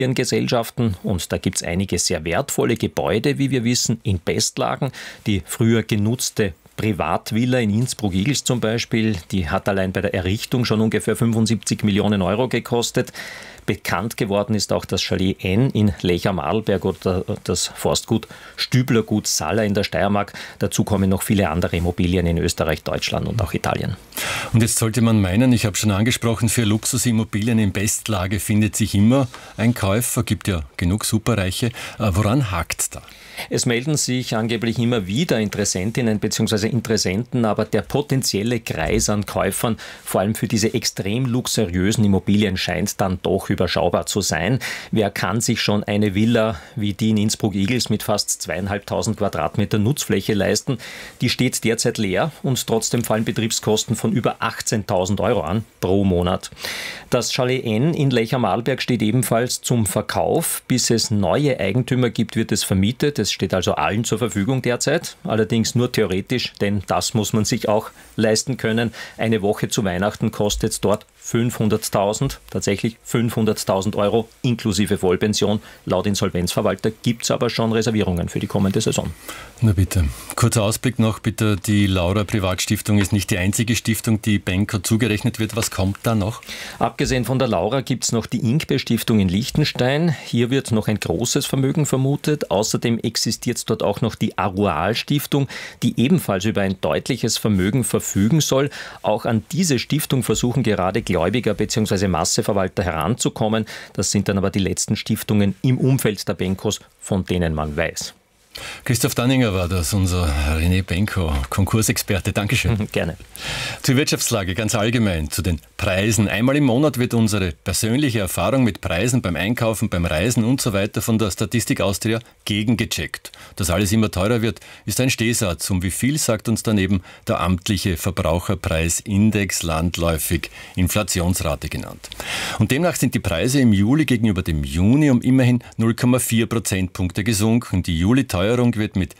Gesellschaften und da gibt es einige sehr wertvolle Gebäude, wie wir wissen, in Bestlagen. Die früher genutzte Privatvilla in Innsbruck-Igls zum Beispiel, die hat allein bei der Errichtung schon ungefähr 75 Millionen Euro gekostet. Bekannt geworden ist auch das Chalet N in Lech am Arlberg oder das Forstgut Stüblergut Salla in der Steiermark. Dazu kommen noch viele andere Immobilien in Österreich, Deutschland und auch Italien. Und jetzt sollte man meinen, ich habe schon angesprochen, für Luxusimmobilien in Bestlage findet sich immer ein Käufer, gibt ja genug Superreiche. Woran hakt's da? Es melden sich angeblich immer wieder Interessentinnen bzw. Interessenten, aber der potenzielle Kreis an Käufern, vor allem für diese extrem luxuriösen Immobilien, scheint dann doch überschaubar zu sein. Wer kann sich schon eine Villa wie die in Innsbruck-Igls mit fast 2.500 Quadratmeter Nutzfläche leisten? Die steht derzeit leer und trotzdem fallen Betriebskosten von über 18.000 Euro an pro Monat. Das Chalet N in Lech am Arlberg steht ebenfalls zum Verkauf. Bis es neue Eigentümer gibt, wird es vermietet. Es steht also allen zur Verfügung derzeit, allerdings nur theoretisch, denn das muss man sich auch leisten können. Eine Woche zu Weihnachten kostet es dort 500.000, tatsächlich 500.000 Euro inklusive Vollpension. Laut Insolvenzverwalter gibt es aber schon Reservierungen für die kommende Saison. Na bitte. Kurzer Ausblick noch bitte. Die Laura Privatstiftung ist nicht die einzige Stiftung, die Benko zugerechnet wird. Was kommt da noch? Abgesehen von der Laura gibt es noch die Inkbe Stiftung in Liechtenstein. Hier wird noch ein großes Vermögen vermutet. Außerdem existiert dort auch noch die Arual Stiftung, die ebenfalls über ein deutliches Vermögen verfügen soll. Auch an diese Stiftung versuchen gerade Gläubiger bzw. Masseverwalter heranzukommen. Das sind dann aber die letzten Stiftungen im Umfeld der Benkos, von denen man weiß. Christoph Danninger war das, unser René Benko, Konkursexperte. Dankeschön. Gerne. Zur Wirtschaftslage ganz allgemein, zu den Preisen. Einmal im Monat wird unsere persönliche Erfahrung mit Preisen beim Einkaufen, beim Reisen und so weiter von der Statistik Austria gegengecheckt. Dass alles immer teurer wird, ist ein Stehsatz. Um wie viel sagt uns daneben der amtliche Verbraucherpreisindex, landläufig Inflationsrate genannt. Und demnach sind die Preise im Juli gegenüber dem Juni um immerhin 0,4 Prozentpunkte gesunken. Die Juli-Teuerung wird mit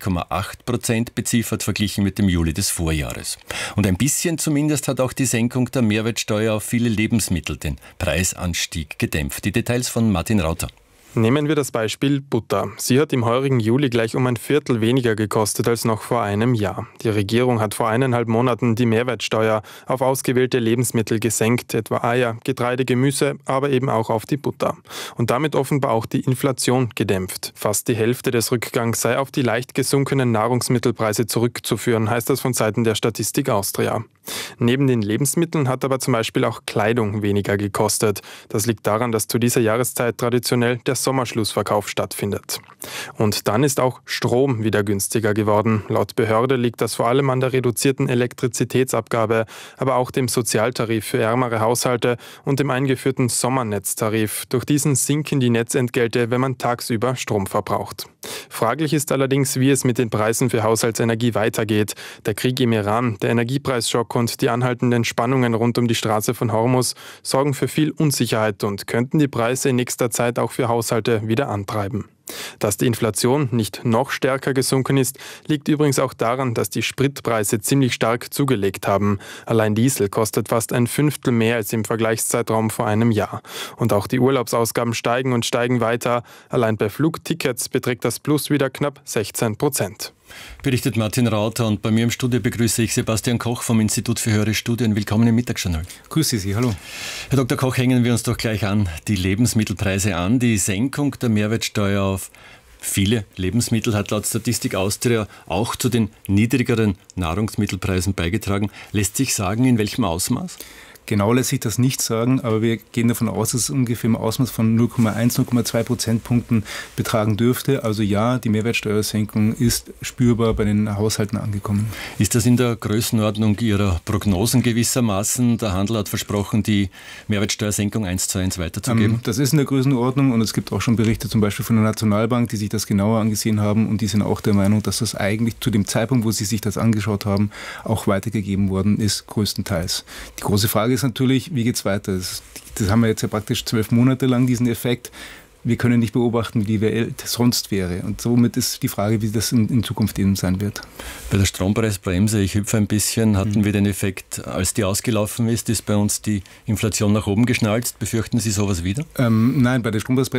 2,8% beziffert, verglichen mit dem Juli des Vorjahres. Und ein bisschen zumindest hat auch die Senkung der Mehrwertsteuer auf viele Lebensmittel den Preisanstieg gedämpft. Die Details von Martin Rauter. Nehmen wir das Beispiel Butter. Sie hat im heurigen Juli gleich um ein Viertel weniger gekostet als noch vor einem Jahr. Die Regierung hat vor 1,5 Monaten die Mehrwertsteuer auf ausgewählte Lebensmittel gesenkt, etwa Eier, Getreide, Gemüse, aber eben auch auf die Butter. Und damit offenbar auch die Inflation gedämpft. Fast die Hälfte des Rückgangs sei auf die leicht gesunkenen Nahrungsmittelpreise zurückzuführen, heißt das von Seiten der Statistik Austria. Neben den Lebensmitteln hat aber zum Beispiel auch Kleidung weniger gekostet. Das liegt daran, dass zu dieser Jahreszeit traditionell der Sommerschlussverkauf stattfindet. Und dann ist auch Strom wieder günstiger geworden. Laut Behörde liegt das vor allem an der reduzierten Elektrizitätsabgabe, aber auch dem Sozialtarif für ärmere Haushalte und dem eingeführten Sommernetztarif. Durch diesen sinken die Netzentgelte, wenn man tagsüber Strom verbraucht. Fraglich ist allerdings, wie es mit den Preisen für Haushaltsenergie weitergeht. Der Krieg im Iran, der Energiepreisschock und die anhaltenden Spannungen rund um die Straße von Hormuz sorgen für viel Unsicherheit und könnten die Preise in nächster Zeit auch für Haushalte wieder antreiben. Dass die Inflation nicht noch stärker gesunken ist, liegt übrigens auch daran, dass die Spritpreise ziemlich stark zugelegt haben. Allein Diesel kostet fast ein Fünftel mehr als im Vergleichszeitraum vor einem Jahr. Und auch die Urlaubsausgaben steigen und steigen weiter. Allein bei Flugtickets beträgt das Plus wieder knapp 16%. Berichtet Martin Rauter, und bei mir im Studio begrüße ich Sebastian Koch vom Institut für höhere Studien. Willkommen im Mittagsjournal. Grüße Sie, hallo. Herr Dr. Koch, hängen wir uns doch gleich an die Lebensmittelpreise an. Die Senkung der Mehrwertsteuer auf viele Lebensmittel hat laut Statistik Austria auch zu den niedrigeren Nahrungsmittelpreisen beigetragen. Lässt sich sagen, in welchem Ausmaß? Genau lässt sich das nicht sagen, aber wir gehen davon aus, dass es ungefähr im Ausmaß von 0,1, 0,2 Prozentpunkten betragen dürfte. Also ja, die Mehrwertsteuersenkung ist spürbar bei den Haushalten angekommen. Ist das in der Größenordnung Ihrer Prognosen gewissermaßen? Der Handel hat versprochen, die Mehrwertsteuersenkung 1:1 weiterzugeben. Das ist in der Größenordnung, und es gibt auch schon Berichte zum Beispiel von der Nationalbank, die sich das genauer angesehen haben, und die sind auch der Meinung, dass das eigentlich zu dem Zeitpunkt, wo sie sich das angeschaut haben, auch weitergegeben worden ist, größtenteils. Die große Frage ist natürlich, wie geht es weiter? Das haben wir jetzt ja praktisch 12 Monate lang, diesen Effekt. Wir können nicht beobachten, wie die Welt sonst wäre. Und somit ist die Frage, wie das in Zukunft eben sein wird. Bei der Strompreisbremse, ich hüpfe ein bisschen, hatten wir den Effekt, als die ausgelaufen ist bei uns die Inflation nach oben geschnalzt. Befürchten Sie sowas wieder? Nein, bei der Strompreisbremse